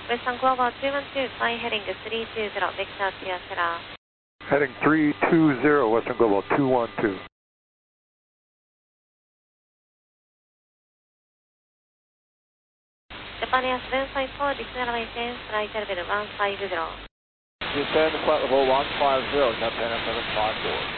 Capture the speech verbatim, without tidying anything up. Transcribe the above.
Western Global two one two, flying heading three two zero, Victor Sierra. Heading three two zero, Western Global two one two. Japan Air seven five four, descend maintain, flight level one five zero. Descend flight level one five zero, Japan Air seven five four.